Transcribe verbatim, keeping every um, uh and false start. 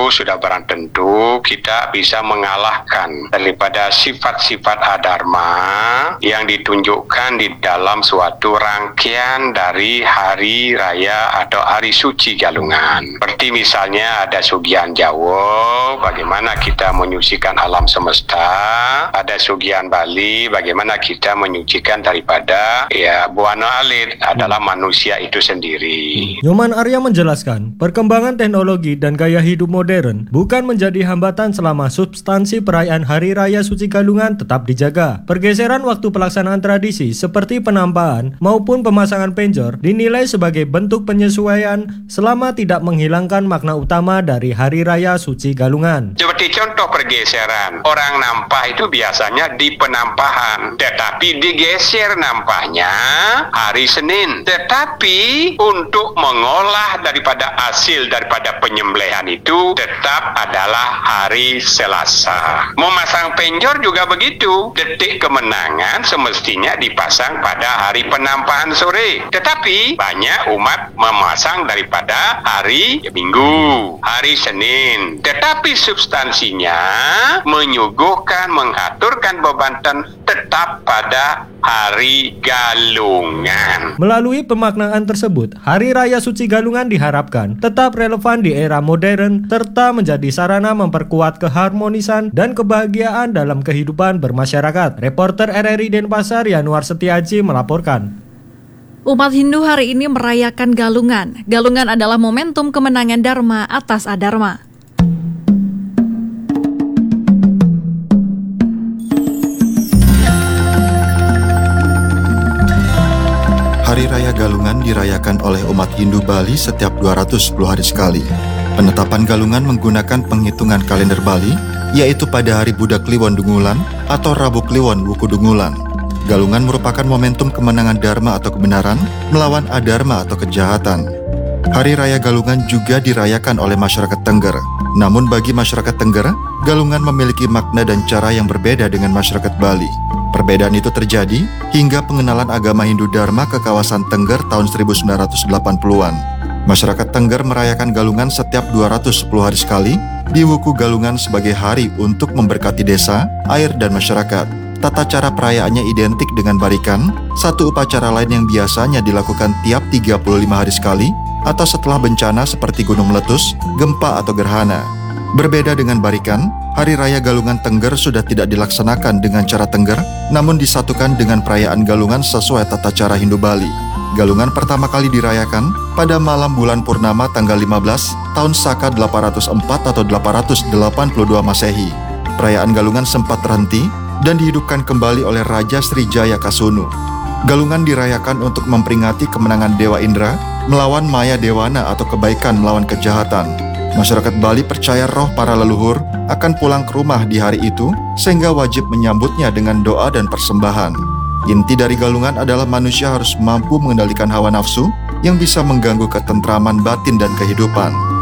sudah barang tentu kita bisa mengalahkan daripada sifat-sifat adharma yang ditunjukkan di dalam suatu rangkaian dari hari raya atau hari suci Galungan. Seperti misalnya ada Sugihan Jawa, bagaimana kita menyucikan alam semesta, ada Sugihan Bali, bagaimana kita menyucikan daripada ya Buana Alit adalah manusia itu sendiri. Nyoman Arya menjelaskan, perkembangan teknologi dan gaya hidup modern bukan menjadi hambatan selama substansi perayaan Hari Raya Suci Galungan tetap dijaga. Pergeseran waktu pelaksanaan tradisi seperti penampahan maupun pemasangan penjor dinilai sebagai bentuk penyesuaian selama tidak menghilangkan makna utama dari Hari Raya Suci Galungan. Seperti contoh pergeseran, orang nampah itu biasanya di penampahan, tetapi digeser nampahnya hari Senin. Tetapi untuk mengolah daripada hasil daripada penyembelihan itu tetap adalah hari Selasa. Memasang penjor juga begitu. Detik kemenangan semestinya dipasang pada hari penampahan sore. Tetapi banyak umat memasang daripada hari Minggu, hari Senin. Tetapi substansinya menyuguhkan, mengaturkan bebanten tetap pada hari Galungan. Melalui pemaknaan tersebut, Hari Raya Suci Galungan diharapkan tetap relevan di era modern serta menjadi sarana memperkuat keharmonisan dan kebahagiaan dalam kehidupan bermasyarakat. Reporter R R I Denpasar Yanuar Setiaji melaporkan. Umat Hindu hari ini merayakan Galungan. Galungan adalah momentum kemenangan Dharma atas Adharma. Hari Raya Galungan dirayakan oleh umat Hindu Bali setiap dua ratus sepuluh hari sekali. Penetapan Galungan menggunakan penghitungan kalender Bali, yaitu pada hari Budak Kliwon Dungulan atau Rabu Kliwon Wuku Dungulan. Galungan merupakan momentum kemenangan Dharma atau kebenaran melawan adharma atau kejahatan. Hari Raya Galungan juga dirayakan oleh masyarakat Tengger. Namun bagi masyarakat Tengger, Galungan memiliki makna dan cara yang berbeda dengan masyarakat Bali. Perbedaan itu terjadi hingga pengenalan agama Hindu Dharma ke kawasan Tengger tahun seribu sembilan ratus delapan puluhan. Masyarakat Tengger merayakan Galungan setiap dua ratus sepuluh hari sekali, di Wuku Galungan sebagai hari untuk memberkati desa, air, dan masyarakat. Tata cara perayaannya identik dengan barikan, satu upacara lain yang biasanya dilakukan tiap tiga puluh lima hari sekali, atau setelah bencana seperti gunung meletus, gempa, atau gerhana. Berbeda dengan barikan, Hari Raya Galungan Tengger sudah tidak dilaksanakan dengan cara Tengger, namun disatukan dengan perayaan Galungan sesuai tata cara Hindu Bali. Galungan pertama kali dirayakan pada malam bulan purnama tanggal lima belas tahun Saka delapan ratus empat atau delapan ratus delapan puluh dua Masehi. Perayaan Galungan sempat terhenti dan dihidupkan kembali oleh Raja Srijaya Kasunu. Galungan dirayakan untuk memperingati kemenangan Dewa Indra melawan Maya Dewana atau kebaikan melawan kejahatan. Masyarakat Bali percaya roh para leluhur akan pulang ke rumah di hari itu, sehingga wajib menyambutnya dengan doa dan persembahan. Inti dari Galungan adalah manusia harus mampu mengendalikan hawa nafsu yang bisa mengganggu ketentraman batin dan kehidupan.